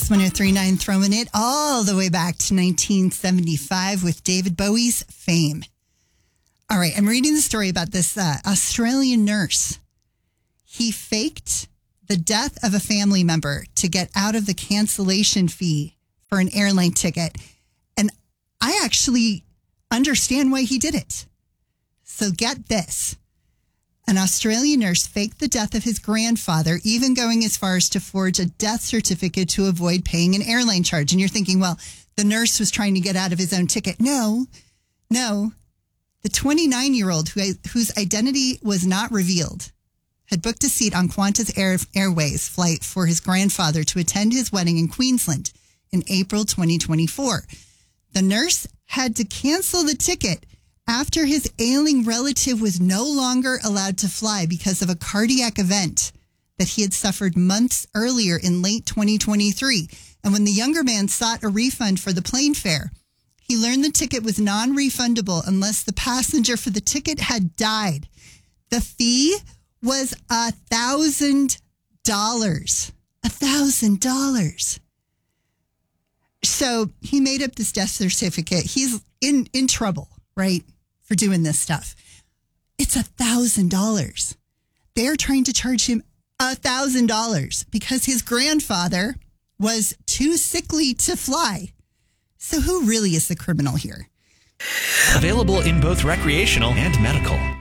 It's 103.9, throwing it all the way back to 1975 with David Bowie's Fame. All right, I'm reading the story about this Australian nurse. He faked the death of a family member to get out of the cancellation fee for an airline ticket. And I actually understand why he did it. So get this. An Australian nurse faked the death of his grandfather, even going as far as to forge a death certificate to avoid paying an airline charge. And you're thinking, well, the nurse was trying to get out of his own ticket. No. The 29-year-old whose identity was not revealed had booked a seat on Qantas Airways flight for his grandfather to attend his wedding in Queensland in April 2024. The nurse had to cancel the ticket after his ailing relative was no longer allowed to fly because of a cardiac event that he had suffered months earlier in late 2023. And when the younger man sought a refund for the plane fare, he learned the ticket was non-refundable unless the passenger for the ticket had died. The fee was $1,000. $1,000. So he made up this death certificate. He's in trouble, right, for doing this stuff. It's $1,000. They're trying to charge him $1,000 because his grandfather was too sickly to fly. So who really is the criminal here? Available in both recreational and medical.